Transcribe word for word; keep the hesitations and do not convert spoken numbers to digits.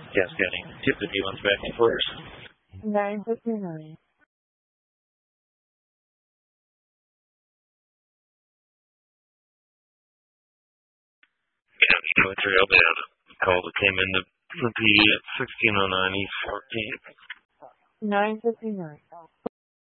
Cascading. Tiffany wants back in first. nine fifty-nine. Yeah, Poetry Alabama. Call that came in the, the P D at sixteen oh nine East fourteen. nine fifty-nine.